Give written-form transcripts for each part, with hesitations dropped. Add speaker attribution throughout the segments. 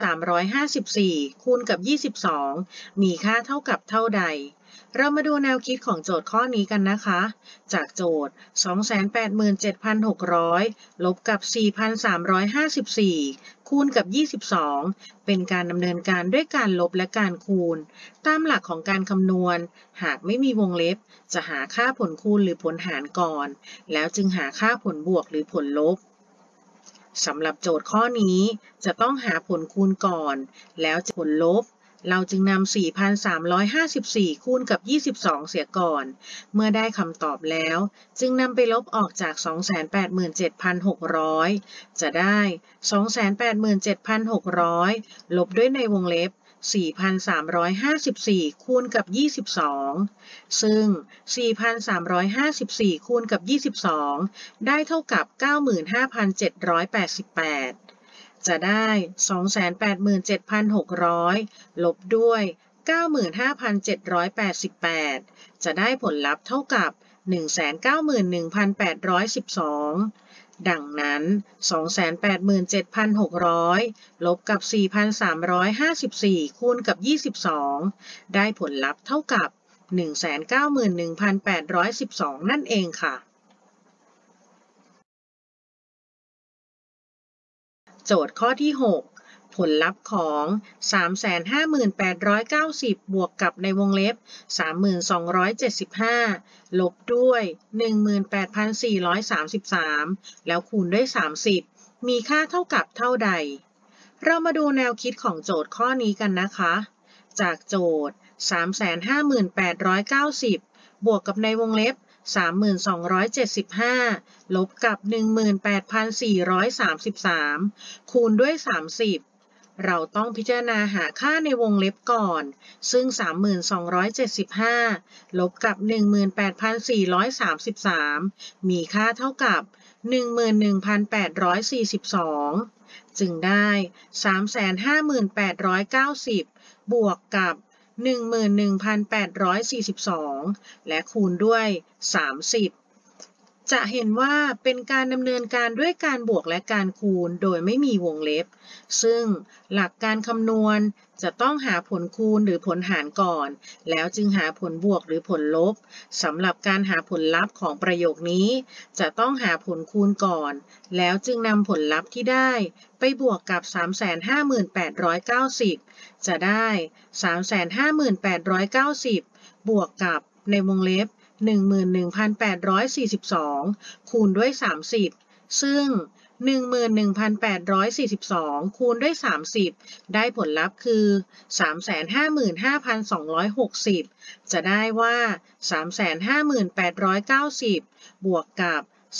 Speaker 1: 354คูณกับ22มีค่าเท่ากับเท่าใดเรามาดูแนวคิดของโจทย์ข้อนี้กันนะคะจากโจทย์ 287,600 ลบกับ 4,354 คูณกับ 22 เป็นการดำเนินการด้วยการลบและการคูณตามหลักของการคำนวณหากไม่มีวงเล็บจะหาค่าผลคูณหรือผลหารก่อนแล้วจึงหาค่าผลบวกหรือผลลบสำหรับโจทย์ข้อนี้จะต้องหาผลคูณก่อนแล้วผลลบเราจึงนำ 4,354 คูณกับ 22 เสียก่อนเมื่อได้คำตอบแล้วจึงนำไปลบออกจาก 287,600 จะได้ 287,600 ลบด้วยในวงเล็บ 4,354 คูณกับ 22 ซึ่ง 4,354 คูณกับ 22 ได้เท่ากับ 95,788 จะได้ 287,600 ลบด้วย 95,788 จะได้ผลลัพธ์เท่ากับ 191,812 ดังนั้น 287,600 ลบกับ 4,354 คูณกับ 22 ได้ผลลัพธ์เท่ากับ 191,812 นั่นเองค่ะโจทย์ข้อที่ 6 ผลลัพธ์ของ 358,890 บวกกับในวงเล็บ 3,275 ลบด้วย 18,433 แล้วคูณด้วย 30 มีค่าเท่ากับเท่าใด เรามาดูแนวคิดของโจทย์ข้อนี้กันนะคะจากโจทย์ 358,890 บวกกับในวงเล็บ 3,275 ลบกับ 18,433 คูณด้วย 30 เราต้องพิจารณาหาค่าในวงเล็บก่อนซึ่ง 3,275 ลบกับ 18,433 มีค่าเท่ากับ 11,842 จึงได้ 358,890 บวกกับ 11,842 และคูณด้วย 30 จะเห็นว่าเป็นการดำเนินการด้วยการบวกและการคูณโดยไม่มีวงเล็บซึ่งหลักการคำนวณจะต้องหาผลคูณหรือผลหารก่อนแล้วจึงหาผลบวกหรือผลลบสำหรับการหาผลลัพธ์ของประโยคนี้จะต้องหาผลคูณก่อนแล้วจึงนำผลลัพธ์ที่ได้ไปบวกกับ 358,890 จะได้ 358,890 บวกกับในวงเล็บ 11,842 คูณด้วย 30 ซึ่ง 11,842 คูณด้วย 30 ได้ผลลัพธ์คือ 355,260 จะได้ว่า 355,890 บวกกับ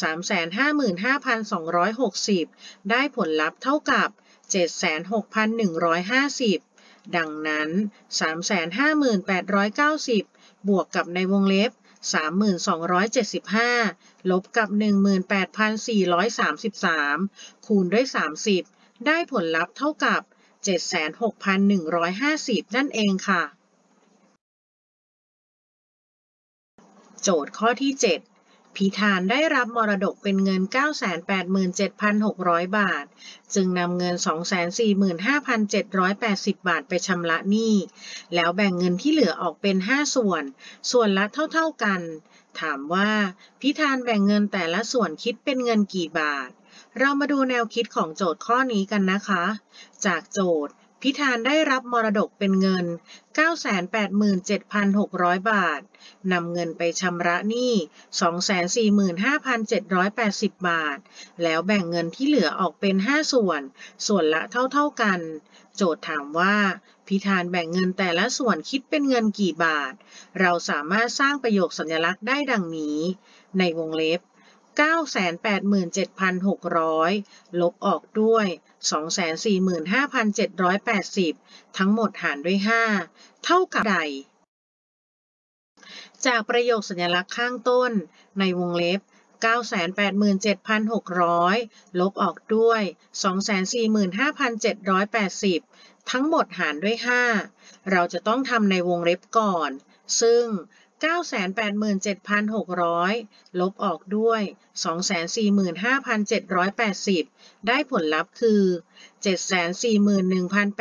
Speaker 1: 355,260 ได้ผลลัพธ์เท่ากับ 76,150 ดังนั้น 355,890 บวกกับในวงเล็บ 3,275 ลบกับ 18,433 คูณด้วย 30 ได้ผลลัพธ์เท่ากับ 76,150 นั่นเองค่ะโจทย์ข้อที่ 7 พิธานได้รับมรดกเป็นเงิน 987,600 บาทจึงนำเงิน 245,780 บาทไปชำระหนี้แล้วแบ่งเงินที่เหลือออกเป็น 5 ส่วนละเท่ากัน ถามว่าพิธานแบ่งเงินแต่ละส่วนคิดเป็นเงินกี่บาทเรามาดูแนวคิดของโจทย์ข้อนี้กันนะคะจากโจทย์พิธานได้รับมรดกเป็นเงิน 987,600 บาทนำเงินไปชำระหนี้ 245,780 บาทแล้วแบ่งเงินที่เหลือออกเป็น 5 ส่วนละเท่ากันโจทย์ถามว่าพิธานแบ่งเงินแต่ละส่วนคิดเป็นเงินกี่บาทเราสามารถสร้างประโยคสัญลักษณ์ได้ดังนี้ในวงเล็บ 987,600 ลบออกด้วย 245,780 ทั้งหมดหารด้วย 5 เท่ากับใดจากประโยคสัญลักษณ์ข้างต้นในวงเล็บ 987,600 ลบออกด้วย 245,780 ทั้งหมดหารด้วย 5 เราจะต้องทำในวงเล็บก่อนซึ่ง 987,600 ลบออกด้วย 245,780 ได้ผลลัพธ์คือ 741,800